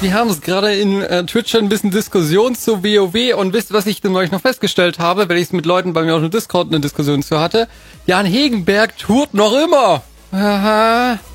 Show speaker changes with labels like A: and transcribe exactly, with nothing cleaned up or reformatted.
A: Wir haben es gerade in äh, Twitch schon ein bisschen Diskussion zu WoW und wisst, was ich denn euch noch festgestellt habe, weil ich es mit Leuten bei mir auf dem Discord eine Diskussion zu hatte. Jan Hegenberg tourt noch immer. Aha.